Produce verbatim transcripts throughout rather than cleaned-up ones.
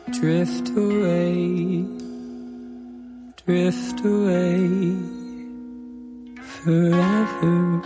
drift away, drift away forever.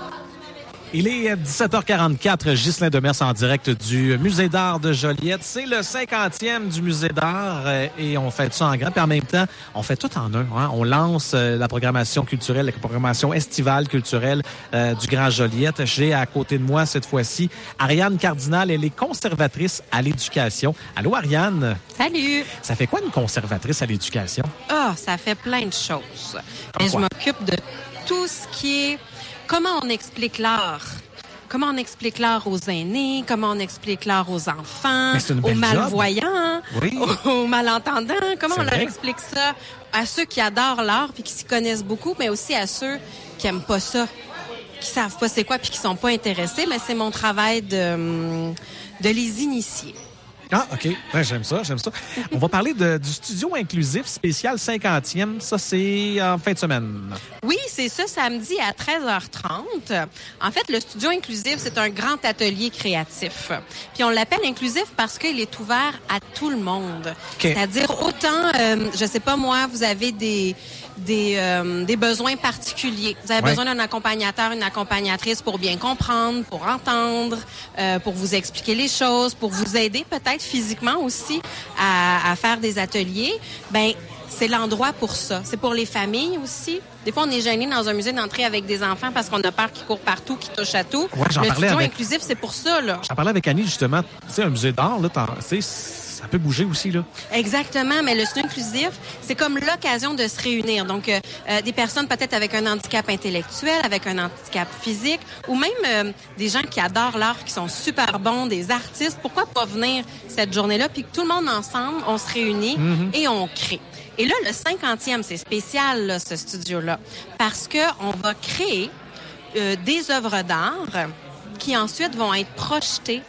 Il est dix-sept heures quarante-quatre, Ghislain Demers en direct du Musée d'art de Joliette. C'est le cinquantième du Musée d'art et on fait ça en grand. Puis en même temps, on fait tout en un. Hein? On lance la programmation culturelle, la programmation estivale culturelle euh, du Grand Joliette. J'ai à côté de moi cette fois-ci Ariane Cardinal. Elle est conservatrice à l'éducation. Allô, Ariane? Salut! Ça fait quoi une conservatrice à l'éducation? Ah, oh, ça fait plein de choses. Mais je m'occupe de tout ce qui est... Comment on explique l'art? Comment on explique l'art aux aînés? Comment on explique l'art aux enfants? Aux malvoyants? Oui. Aux, aux malentendants? Comment C'est on vrai. leur explique ça? À ceux qui adorent l'art puis qui s'y connaissent beaucoup, mais aussi à ceux qui aiment pas ça, qui savent pas c'est quoi puis qui sont pas intéressés. Mais c'est mon travail de, de les initier. Ah, OK. Ouais, j'aime ça, j'aime ça. On va parler de, du studio inclusif spécial cinquantième. Ça, c'est en fin de semaine. Oui, c'est ça, samedi à treize heures trente. En fait, le studio inclusif, c'est un grand atelier créatif. Puis on l'appelle inclusif parce qu'il est ouvert à tout le monde. Okay. C'est-à-dire, autant, euh, je sais pas moi, vous avez des... Des, euh, des besoins particuliers. Vous avez ouais. besoin d'un accompagnateur, une accompagnatrice pour bien comprendre, pour entendre, euh, pour vous expliquer les choses, pour vous aider peut-être physiquement aussi à, à faire des ateliers. Ben, c'est l'endroit pour ça. C'est pour les familles aussi. Des fois, on est gêné dans un musée d'entrer avec des enfants parce qu'on a peur qu'ils courent partout, qu'ils touchent à tout. Ouais, j'en Le parlais studio avec... inclusif, c'est pour ça, là. J'en parlais avec Annie, justement. Tu sais, un musée d'art, là, tu sais, ça peut bouger aussi, là. Exactement, mais le studio inclusif, c'est comme l'occasion de se réunir. Donc, euh, euh, des personnes peut-être avec un handicap intellectuel, avec un handicap physique, ou même euh, des gens qui adorent l'art, qui sont super bons, des artistes. Pourquoi pas venir cette journée-là, puis que tout le monde ensemble, on se réunit mm-hmm. et on crée. Et là, le cinquantième, c'est spécial, là, ce studio-là, parce que on va créer euh, des œuvres d'art qui ensuite vont être projetées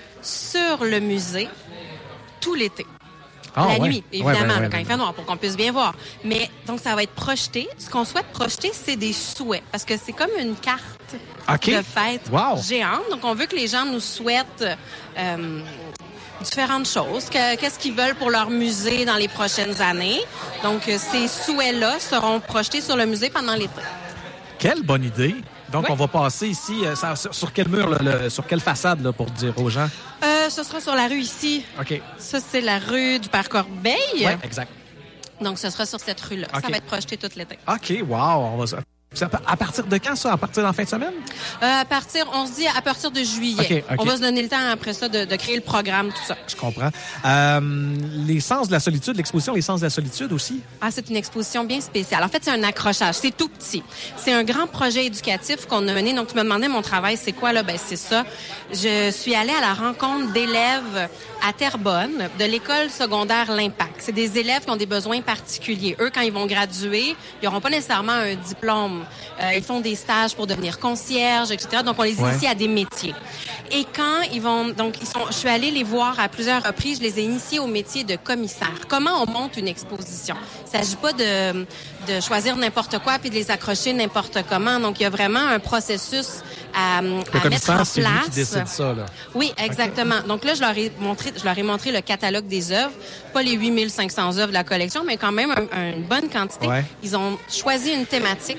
sur le musée tout l'été. Oh, la ouais. nuit, évidemment, ouais, ouais, là, ouais, quand ouais. il fait noir, pour qu'on puisse bien voir. Mais donc, ça va être projeté. Ce qu'on souhaite projeter, c'est des souhaits, parce que c'est comme une carte okay. de fête wow. géante. Donc, on veut que les gens nous souhaitent euh, différentes choses. Que, qu'est-ce qu'ils veulent pour leur musée dans les prochaines années. Donc, ces souhaits-là seront projetés sur le musée pendant l'été. Quelle bonne idée! Donc, oui. on va passer ici, euh, sur, sur quel mur, là, le, sur quelle façade, là, pour dire aux gens? Euh, ce sera sur la rue ici. OK. Ça, c'est la rue du Père Corbeil. Oui, exact. Donc, ce sera sur cette rue-là. Okay. Ça va être projeté tout l'été. OK, wow! On va... À partir de quand, ça? À partir de la fin de semaine? Euh, à partir, on se dit à partir de juillet. Okay, okay. On va se donner le temps après ça de, de créer le programme, tout ça. Je comprends. Euh, les sens de la solitude, l'exposition Les sens de la solitude aussi? Ah, c'est une exposition bien spéciale. En fait, c'est un accrochage. C'est tout petit. C'est un grand projet éducatif qu'on a mené. Donc, tu me demandais mon travail, c'est quoi, là? Ben, c'est ça. Je suis allée à la rencontre d'élèves à Terrebonne, de l'école secondaire L'Impact. C'est des élèves qui ont des besoins particuliers. Eux, quand ils vont graduer, ils n'auront pas nécessairement un diplôme. Euh, ils font des stages pour devenir concierges, et cetera. Donc, on les initie ouais. à des métiers. Et quand ils vont... Donc, ils sont, je suis allée les voir à plusieurs reprises. Je les ai initiés au métier de commissaire. Comment on monte une exposition? Il ne s'agit pas de, de choisir n'importe quoi puis de les accrocher n'importe comment. Donc, il y a vraiment un processus à, à mettre en place. C'est lui qui décide ça, là. Oui, exactement. Okay. Donc là, je leur ai montré, je leur ai montré le catalogue des œuvres. Pas les huit mille cinq cents œuvres de la collection, mais quand même un, un, une bonne quantité. Ouais. Ils ont choisi une thématique.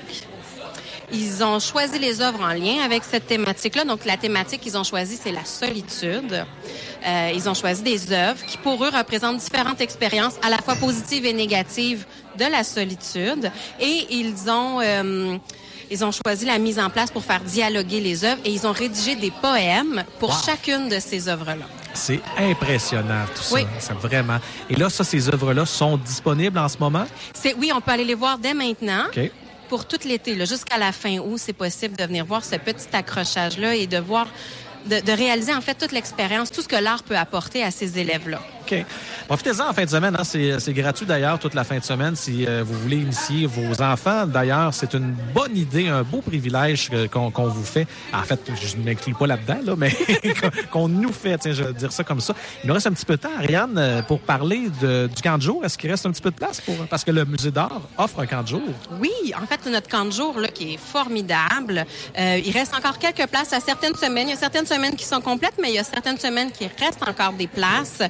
Ils ont choisi les œuvres en lien avec cette thématique-là. Donc, la thématique qu'ils ont choisie, c'est la solitude. Euh, ils ont choisi des œuvres qui, pour eux, représentent différentes expériences, à la fois positives et négatives, de la solitude. Et ils ont... Euh, Ils ont choisi la mise en place pour faire dialoguer les œuvres et ils ont rédigé des poèmes pour wow. chacune de ces œuvres-là. C'est impressionnant, tout ça. Oui. C'est vraiment. Et là, ça, ces œuvres-là sont disponibles en ce moment? C'est, oui, on peut aller les voir dès maintenant. OK. Pour tout l'été, là, jusqu'à la fin août, c'est possible de venir voir ce petit accrochage-là et de voir, de, de réaliser en fait toute l'expérience, tout ce que l'art peut apporter à ces élèves-là. OK. Profitez-en en fin de semaine. Hein. C'est, c'est gratuit d'ailleurs toute la fin de semaine si euh, vous voulez initier vos enfants. D'ailleurs, c'est une bonne idée, un beau privilège euh, qu'on, qu'on vous fait. En fait, je ne m'inclus pas là-dedans, là, mais qu'on nous fait, tiens, je vais dire ça comme ça. Il nous reste un petit peu de temps, Ariane, pour parler de, du camp de jour. Est-ce qu'il reste un petit peu de place pour parce que le Musée d'art offre un camp de jour? Oui, en fait, notre camp de jour là, qui est formidable. Euh, il reste encore quelques places à certaines semaines. Il y a certaines semaines qui sont complètes, mais il y a certaines semaines qui restent encore des places. Euh,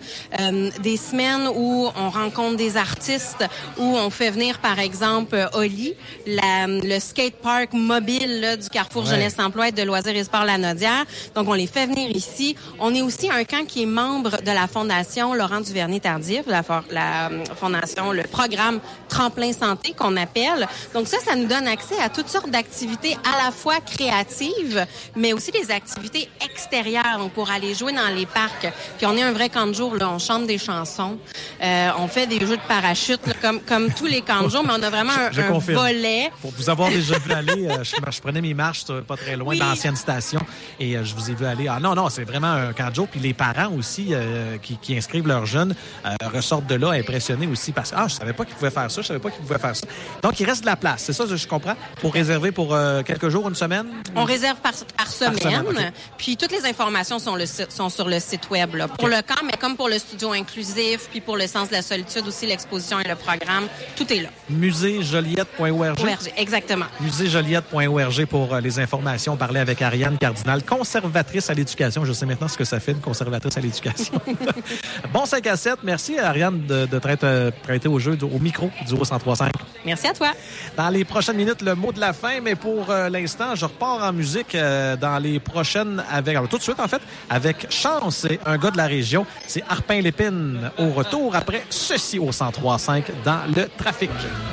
euh, des semaines où on rencontre des artistes, où on fait venir, par exemple, Oli, la, le skatepark mobile là, du Carrefour ouais. Jeunesse Emploi et de Loisirs et Sports Lanaudière. Donc, on les fait venir ici. On est aussi un camp qui est membre de la Fondation Laurent Duvernay-Tardif, la, la Fondation, le programme Tremplin Santé qu'on appelle. Donc, ça, ça nous donne accès à toutes sortes d'activités à la fois créatives, mais aussi des activités extérieures, donc pour aller jouer dans les parcs. Puis on est un vrai camp de jour, là, on chante des chansons, euh, on fait des jeux de parachute, là, comme comme tous les camps de jour, mais on a vraiment un, je, je un volet. Pour vous avoir déjà vu aller, euh, je, je prenais mes marches pas très loin oui. de l'ancienne station et euh, je vous ai vu aller. Ah non, non, c'est vraiment un camp de jour. Puis les parents aussi euh, qui, qui inscrivent leurs jeunes euh, ressortent de là impressionnés aussi parce que ah, je savais pas qu'ils pouvaient faire ça, je savais pas qu'ils pouvaient faire ça. Donc, il reste de la place, c'est ça, je comprends, pour réserver pour euh, quelques jours, une semaine? On réserve par, par semaine. Par semaine okay. Puis toutes les informations sont, le, sont sur le site web. Là. Pour okay. le camp, mais comme pour le studio inclusif, puis pour le sens de la solitude aussi, l'exposition et le programme, tout est là. musée joliette point org. Exactement. musée joliette point org pour euh, les informations. On parlait avec Ariane Cardinal, conservatrice à l'éducation. Je sais maintenant ce que ça fait, une conservatrice à l'éducation. Bon cinq à sept. Merci, Ariane, de, de t'être prêtée au jeu, au micro du Haut cent trois virgule cinq. Merci à toi. Dans les prochaines minutes, le mot de la fin, mais pour euh, l'instant, je repars en musique euh, dans les prochaines avec, alors, tout de suite en fait, avec Chance, et un gars de la région, c'est Harpin-Lépine. Au retour, après ceci au cent trois virgule cinq dans le trafic.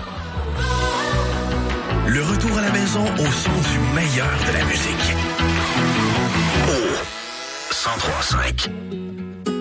Le retour à la maison au son du meilleur de la musique. Au cent trois virgule cinq.